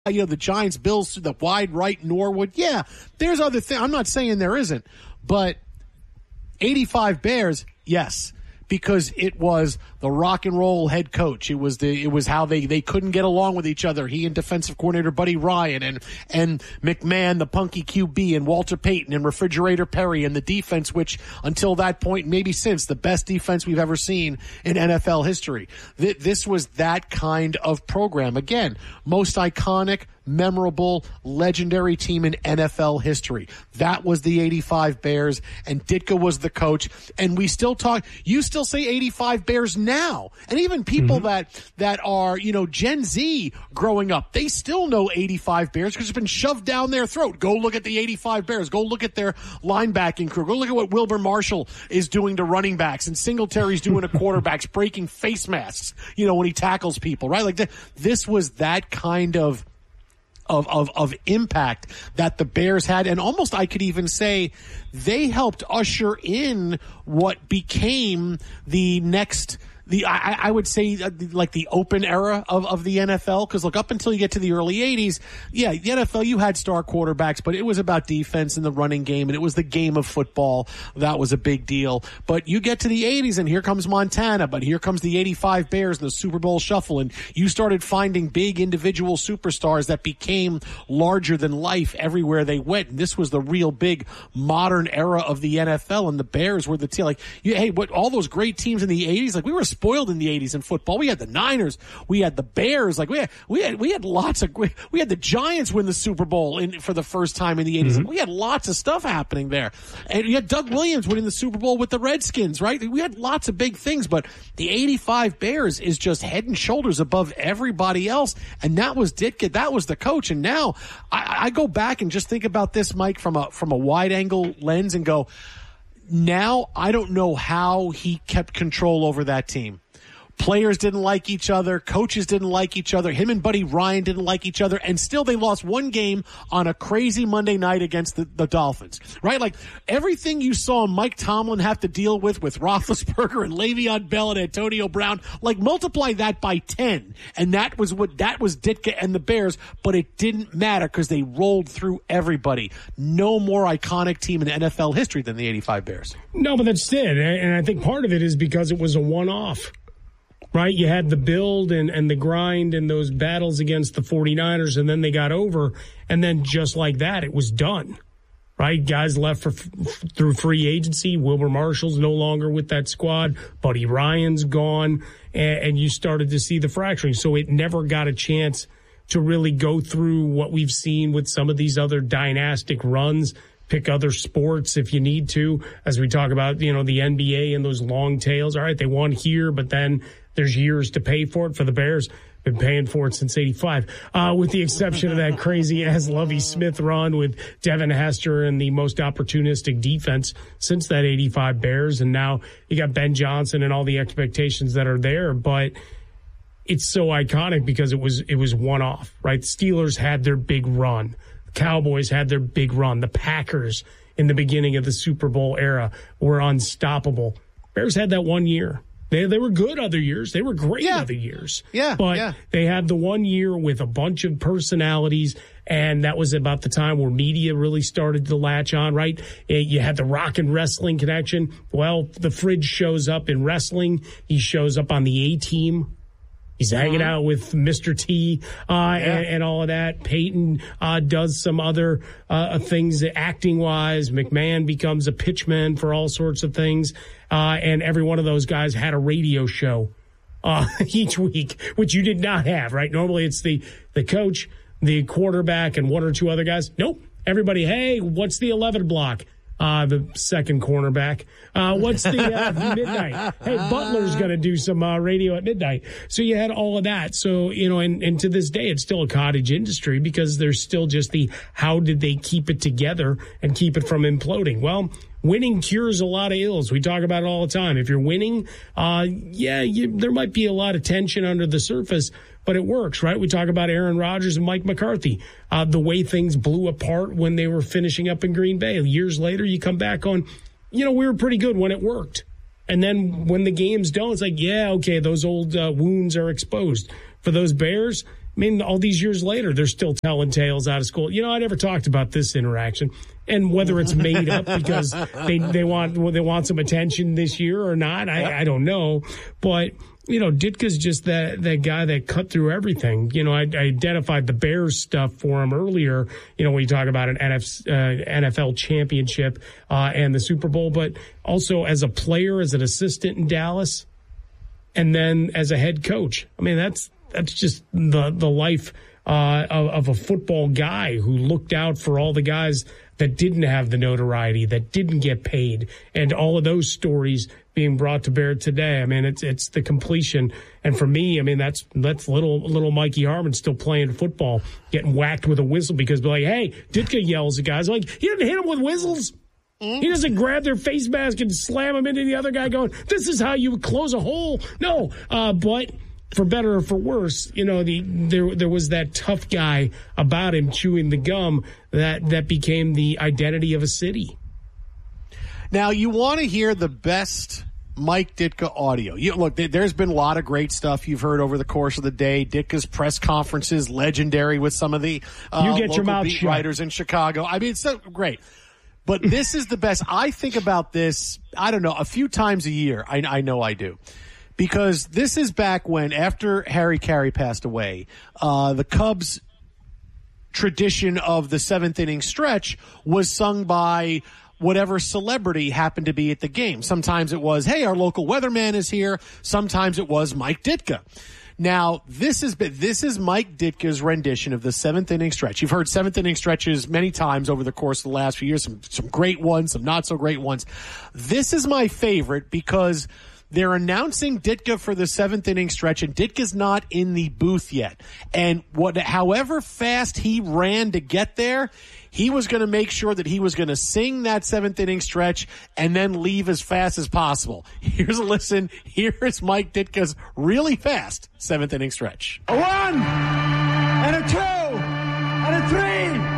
the Giants, Bills, the wide right, Norwood. Yeah, there's other things. I'm not saying there isn't, but 85 Bears, yes, because it was the rock and roll head coach. It was how they couldn't get along with each other. He and defensive coordinator Buddy Ryan and McMahon, the punky QB, and Walter Payton and Refrigerator Perry, and the defense, which until that point, maybe since, the best defense we've ever seen in NFL history. This was that kind of program. Again, most iconic, memorable, legendary team in NFL history. That was the 85 Bears, and Ditka was the coach. And we still talk, you still say 85 Bears now. And even people that are, Gen Z growing up, they still know 85 Bears because it's been shoved down their throat. Go look at the 85 Bears. Go look at their linebacking crew. Go look at what Wilbur Marshall is doing to running backs and Singletary's doing to quarterbacks, breaking face masks, when he tackles people, right? Like this was that kind of impact that the Bears had. And almost I could even say they helped usher in what became the next, I would say like the open era of the NFL. Because look, up until you get to the early 80s, yeah, the NFL, you had star quarterbacks, but it was about defense and the running game, and it was the game of football. That was a big deal. But you get to the 80s, and here comes Montana, but here comes the 85 Bears and the Super Bowl shuffle, and you started finding big individual superstars that became larger than life everywhere they went. And this was the real big modern era of the NFL, and the Bears were the team. Like, all those great teams in the 80s, like we were spoiled in the 80s in football. We had the Niners, we had the Bears, like we had lots of great, we had the Giants win the Super Bowl for the first time in the 80s. Like, we had lots of stuff happening there. And you had Doug Williams winning the Super Bowl with the Redskins, right? We had lots of big things, but the 85 Bears is just head and shoulders above everybody else. And that was Ditka, that was the coach. And now I go back and just think about this, Mike, from a wide angle lens and go, now I don't know how he kept control over that team. Players didn't like each other. Coaches didn't like each other. Him and Buddy Ryan didn't like each other. And still they lost one game on a crazy Monday night against the Dolphins, right? Like everything you saw Mike Tomlin have to deal with Roethlisberger and Le'Veon Bell and Antonio Brown, like multiply that by 10. And that was Ditka and the Bears, but it didn't matter because they rolled through everybody. No more iconic team in NFL history than the 85 Bears. No, but that's it. And I think part of it is because it was a one-off. Right? You had the build and the grind and those battles against the 49ers, and then they got over, and then just like that, it was done. Right? Guys left through free agency. Wilbur Marshall's no longer with that squad. Buddy Ryan's gone, and you started to see the fracturing. So it never got a chance to really go through what we've seen with some of these other dynastic runs. Pick other sports if you need to, as we talk about, the NBA and those long tails. All right, they won here, but then there's years to pay for it. For the Bears, been paying for it since 85, with the exception of that crazy-ass Lovie Smith run with Devin Hester and the most opportunistic defense since that 85 Bears. And now you got Ben Johnson and all the expectations that are there. But it's so iconic because it was one-off, right? The Steelers had their big run. Cowboys had their big run. The Packers in the beginning of the Super Bowl era were unstoppable. Bears had that 1 year. They were good other years. They were great other years. Yeah. But they had the 1 year with a bunch of personalities, and that was about the time where media really started to latch on, right? You had the rock and wrestling connection. Well, the Fridge shows up in wrestling. He shows up on the A-Team. He's hanging out with Mr. T and all of that. Peyton does some other things acting-wise. McMahon becomes a pitchman for all sorts of things. And every one of those guys had a radio show each week, which you did not have, right? Normally it's the coach, the quarterback, and one or two other guys. Nope. Everybody, hey, what's the 11 block? The second cornerback. What's the midnight? Hey, Butler's going to do some radio at midnight. So you had all of that. So, and to this day, it's still a cottage industry because there's still just how did they keep it together and keep it from imploding? Well, winning cures a lot of ills. We talk about it all the time. If you're winning, there might be a lot of tension under the surface, but it works, right? We talk about Aaron Rodgers and Mike McCarthy, the way things blew apart when they were finishing up in Green Bay. Years later, you come back on, we were pretty good when it worked. And then when the games don't, it's like, those old wounds are exposed. For those Bears, mean, all these years later, they're still telling tales out of school. I never talked about this interaction, and whether it's made up because they want some attention this year or not, I don't know. But Ditka's just that guy that cut through everything. I identified the Bears stuff for him earlier. When you talk about an NFL championship and the Super Bowl, but also as a player, as an assistant in Dallas, and then as a head coach. I mean, that's just the life of a football guy who looked out for all the guys that didn't have the notoriety, that didn't get paid, and all of those stories being brought to bear today. I mean, it's the completion. And for me, I mean, that's little Mikey Harmon still playing football, getting whacked with a whistle because they're like, hey, Ditka yells at guys. Like, he didn't hit him with whistles. He doesn't grab their face mask and slam them into the other guy going, this is how you close a hole. No, but for better or for worse, there was that tough guy about him chewing the gum that became the identity of a city. Now, you want to hear the best Mike Ditka audio. Look, there's been a lot of great stuff you've heard over the course of the day. Ditka's press conferences, legendary with some of the local beat writers in Chicago. I mean, it's so great. But this is the best. I think about this, I don't know, a few times a year. I know I do. Because this is back when, after Harry Carey passed away, the Cubs' tradition of the seventh inning stretch was sung by whatever celebrity happened to be at the game. Sometimes it was, hey, our local weatherman is here. Sometimes it was Mike Ditka. Now, this is Mike Ditka's rendition of the seventh inning stretch. You've heard seventh inning stretches many times over the course of the last few years, some great ones, some not so great ones. This is my favorite because they're announcing Ditka for the seventh inning stretch, and Ditka's not in the booth yet. And however fast he ran to get there, he was going to make sure that he was going to sing that seventh inning stretch and then leave as fast as possible. Here's a listen. Here's Mike Ditka's really fast seventh inning stretch. A 1, and a 2, and a 3.